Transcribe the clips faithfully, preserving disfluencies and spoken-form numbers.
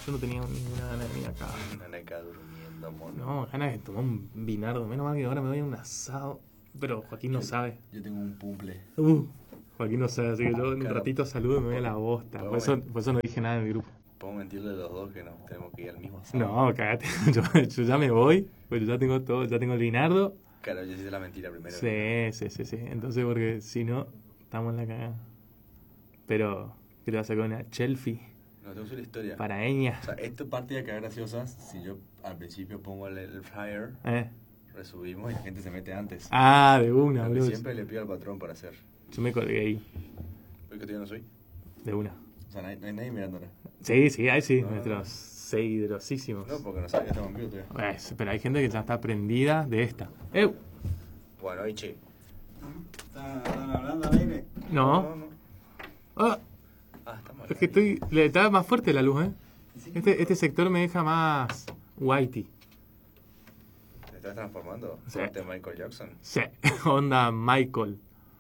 Yo no tenía ninguna gana de venir acá. Una neca durmiendo, mono. No, ganas de tomar un vinardo. Menos mal que ahora me voy a un asado. Pero Joaquín no sabe. Yo tengo un pumple. Uh, Joaquín no sabe, así que yo en un Claro. ratito saludo y me voy a la bosta. Por eso, por eso no dije nada en el grupo. Podemos mentirle a los dos que nos tenemos que ir al mismo asado. No, cagate. Yo, yo ya me voy. Pues ya tengo todo. Ya tengo el vinardo. Claro, yo hice la mentira primero. Sí, sí, sí, sí. Entonces, porque si no, estamos en la cagada. Pero, ¿qué te vas a sacar una Chelfie? No, te uso la historia. Paraeña. O sea, esta parte de cagar graciosas, si yo al principio pongo el, el flyer, Eh. resubimos y la gente se mete antes. Ah, de una, Lo que boludo. siempre le pido al patrón para hacer. Yo me colgué ahí. ¿Hoy que yo no soy? De una. O sea, no hay, no hay nadie mirándola. Sí, sí, ahí sí. No. Nuestros seguidorosísimos. No, porque no sabía que estamos en vivo todavía. Eh, pero hay gente que ya está prendida de esta. ¡Eh! Bueno, ahí che. ¿Están, están hablando al aire? No. No, no. Ah, Ah, estamos es que estoy. Le está más fuerte la luz, ¿eh? Este, este sector me deja más whitey. ¿Te estás transformando? Sí. Ponte Michael Jackson. Sí, onda Michael.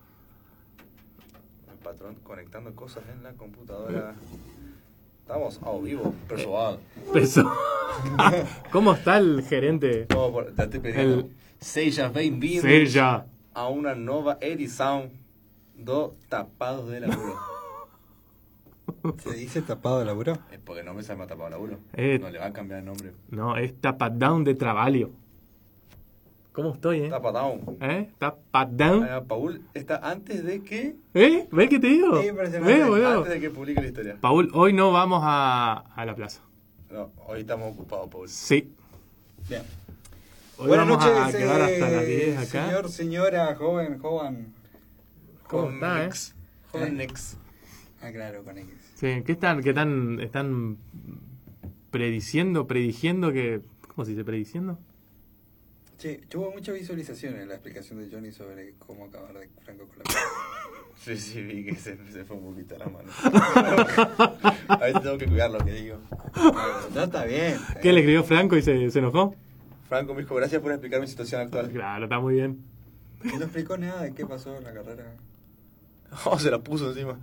El patrón conectando cosas en la computadora. Estamos a vivo, persuado. Eso. ¿Cómo está el gerente? Todo por, te estoy pidiendo. El- Seja bem-vindos Sella. a una nueva edición do Tapados de Laburo. ¿Se dice tapado de laburo? Es porque no me sale más Tapado de Laburo. Eh. No le va a cambiar el nombre. No, es tapadown de trabalho. ¿Cómo estoy, eh? Tapadown. ¿Eh? Tapadown. Ah, Paul está antes de que ¿Eh? ¿Ves qué te digo? Sí, impresionante. ¿Ves, boludo? antes de que publique la historia. Paul, hoy no vamos a, a la plaza. No, hoy estamos ocupados, Paul. Sí. Bien. Hoy Buenas vamos noches, a quedar hasta eh, las diez acá. señor, señora, joven, joven. ¿Cómo está, eh? Conex. Conex. Ah, claro, con X. Sí, ¿qué están, qué están, están prediciendo, predigiendo que... ¿Cómo se dice prediciendo? Che, tuvo muchas visualizaciones en la explicación de Johnny sobre cómo acabar de Franco con la Sí, sí, vi que se, se fue un poquito a la mano. A veces tengo que cuidar lo que digo. No, está bien. ¿Qué le escribió Franco y se, se enojó? Franco me dijo, gracias por explicar mi situación actual. Claro, está muy bien. No explicó nada de qué pasó en la carrera. Oh, se la puso encima.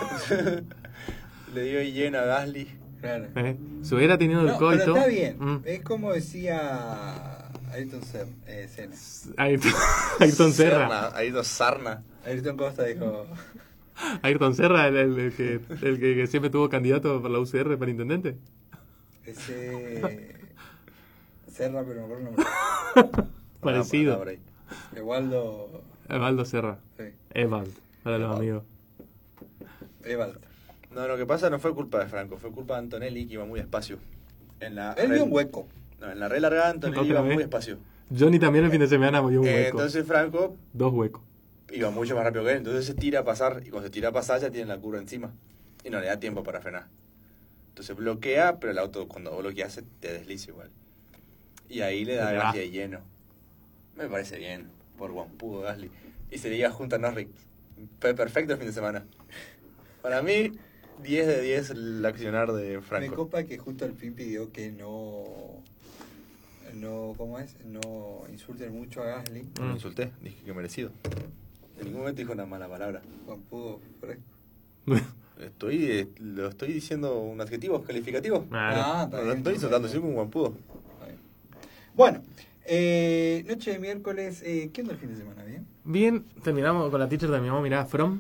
Le dio llena a Gasly. Claro. ¿Eh? Si hubiera tenido el No, coito... pero está bien. Mm. Es como decía Ayrton Sen- eh, Senna. Ayrton, Ayrton Serra. Ayrton Sarna. Ayrton Costa dijo... Ayrton Serra, el, el- el que, el que, que siempre tuvo candidato para la U C R para intendente. Ese... Serra, pero no me acuerdo el nombre. Parecido. Una palabra ahí. Evaldo... Evaldo Serra. Sí. Evald, para los Evald. amigos. Evaldo. No, lo que pasa no fue culpa de Franco, fue culpa de Antonelli que iba muy despacio. En la Él red- vio un hueco. No, en la red largada Antonelli Otra iba vez. muy despacio. Johnny también el fin de semana movió un Eh, hueco. entonces Franco Dos huecos. iba mucho más rápido que él, entonces se tira a pasar y cuando se tira a pasar ya tiene la curva encima y no le da tiempo para frenar. Entonces bloquea, pero el auto cuando vos bloqueas se te desliza igual. Y ahí le da Ya. Gasly de lleno. Me parece bien, por guampudo Gasly. Y se liga junto a Norris. Fue perfecto el fin de semana. Para mí, diez de diez el accionar de Me Franco. copa que justo al fin pidió que no... No, ¿cómo es? No insulten mucho a Gasly. No lo insulté, dije que merecido. En ningún momento dijo una mala palabra. Juan Pudo, fresco. Estoy, eh, lo estoy diciendo un adjetivo calificativo. Ah, Ah, está No lo bien, estoy está insultando, bien. soy un guampudo. Está bien. Bueno, eh, noche de miércoles, eh, ¿qué onda el fin de semana? ¿Bien? Bien, terminamos con la teacher, terminamos, mirá, From.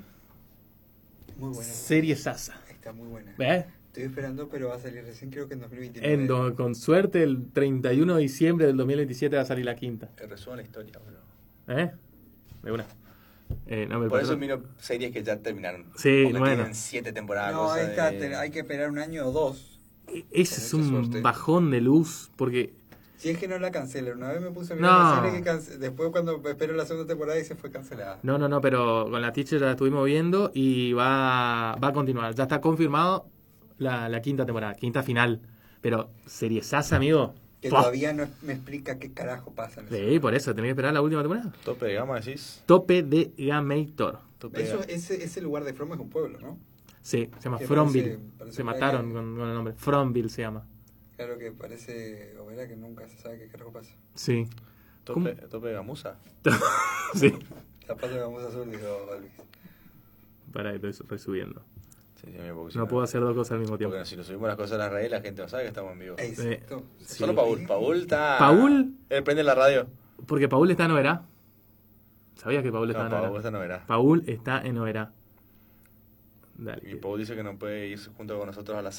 Muy buena. Serie Sasa. Está muy buena. ¿Ves? Estoy esperando, pero va a salir recién, creo que en dos mil veintinueve. En do- con suerte, el treinta y uno de diciembre del dos mil veintisiete va a salir la quinta. Te resuena la historia, bro. ¿Eh? De una. Eh, no, me Por pasó- eso miro series que ya terminaron. Sí, Porque bueno. tienen siete temporadas. No, cosa esta, de- te- hay que esperar un año o dos. E- Ese es Con mucha un suerte. bajón de luz, porque... Si es que no la cancelan. Una vez me puse a mirar No. la serie que cance- después cuando espero la segunda temporada y se fue cancelada. No, no, no, pero con la teacher la estuvimos viendo y va, va a continuar. Ya está confirmado la, la quinta temporada, quinta final. Pero serie Sasa, amigo. Que ¡Pua! todavía no me explica qué carajo pasa. en eso. Sí, por eso, tenés que esperar la última temporada. Tope de gama, decís. Tope de Gamator. Tope de Eso, gama. ese, ese lugar de From es un pueblo, ¿no? Sí, se llama Que Fromville. parece- parece Se que- mataron con, con el nombre. Fromville se llama. Claro que parece overa que nunca se sabe qué carajo pasa. Sí. ¿Cómo? Tope, tope de gamuza. Sí. Zapato de gamuza azul, dijo Luis. Para que estoy resubiendo. Sí, Sí, sí, mira, porque si No puedo hacer dos cosas al mismo tiempo. Porque si nos subimos las cosas a las redes, la gente no sabe que estamos en vivo. Exacto. Sí. Solo Paul. Paul está. ¿Paul? Él prende la radio. Porque Paul está en Oberá. ¿Sabías que Paul está No, en Paul Oberá? esta no verá. Paul está en Oberá. Dale. Y Paul dice que no puede irse junto con nosotros a la